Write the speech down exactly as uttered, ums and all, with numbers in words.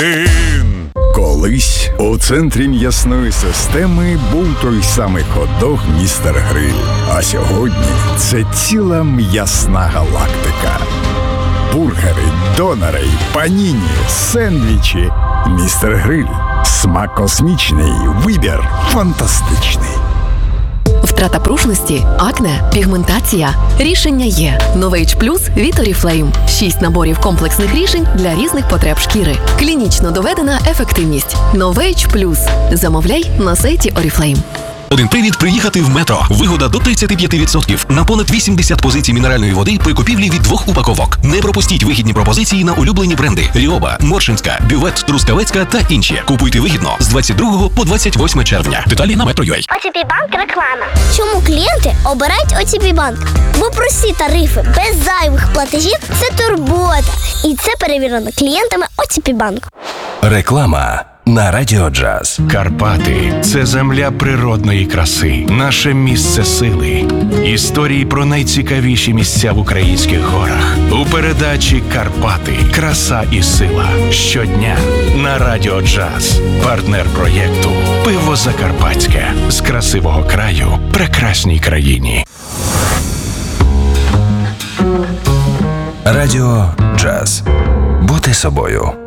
Апельсин! Колись у центрі м'ясної системи був той самий хот-дог «Містер Гриль». А сьогодні це ціла м'ясна галактика. Бургери, донори, паніні, сендвічі. «Містер Гриль». Смак космічний, вибір фантастичний. Втрата пружності, акне, пігментація. Рішення є. Новейдж Плюс від Oriflame. Шість наборів комплексних рішень для різних потреб шкіри. Клінічно доведена ефективність. Новейдж Плюс. Замовляй на сайті Oriflame. Один привід приїхати в Метро. Вигода до тридцять п'ять відсотків на понад вісімдесят позицій мінеральної води при купівлі від двох упаковок. Не пропустіть вигідні пропозиції на улюблені бренди Ріоба, Моршинська, Бювет, Трускавецька та інші. Купуйте вигідно з двадцять другого по двадцять восьме червня. Деталі на метро крапка ю а. о ті пі Банк реклама. Чому клієнти обирають о ті пі Банк? Бо прості тарифи без зайвих платежів – це турбота. І це перевірено клієнтами о ті пі Банк. Реклама на Радіо Джаз. Карпати – це земля природної краси, наше місце сили. Історії про найцікавіші місця в українських горах. У передачі «Карпати. Краса і сила». Щодня на Радіо Джаз. Партнер проєкту «Пиво Закарпатське». З красивого краю прекрасній країні. Радіо Джаз. Бути собою.